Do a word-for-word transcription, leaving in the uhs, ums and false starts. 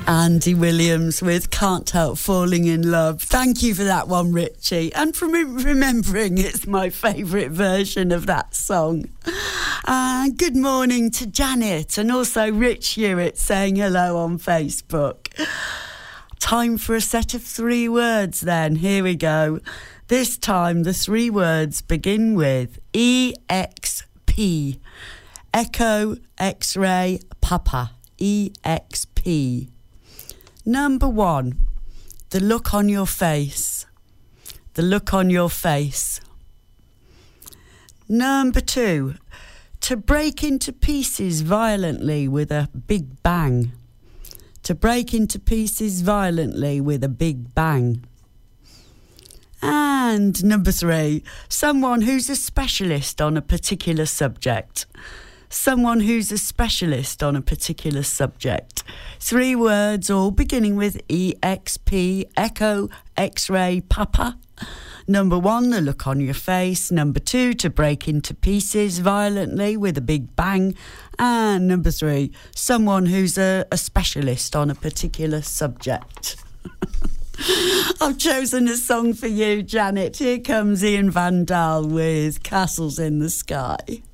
Andy Williams with Can't Help Falling in Love. Thank you for that one, Richie, and for remembering it's my favourite version of that song. And uh, good morning to Janet and also Rich Hewitt saying hello on Facebook. Time for a set of three words then. Here we go. This time the three words begin with E X P. Echo, X-ray, Papa. E X P. Number one, the look on your face. The look on your face. Number two, to break into pieces violently with a big bang. To break into pieces violently with a big bang. And number three, someone who's a specialist on a particular subject. Someone who's a specialist on a particular subject. Three words all beginning with E X P, Echo, X-ray, Papa. Number one, the look on your face. Number two, to break into pieces violently with a big bang. And number three, someone who's a, a specialist on a particular subject. I've chosen a song for you, Janet. Here comes Ian Van Dahl with Castles in the Sky.